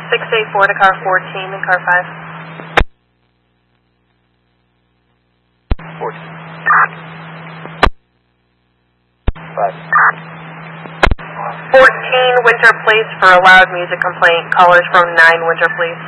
684 to car 14 and car 5. 14. 5. 14 Winter Place for a loud music complaint. Callers from 9 Winter Place.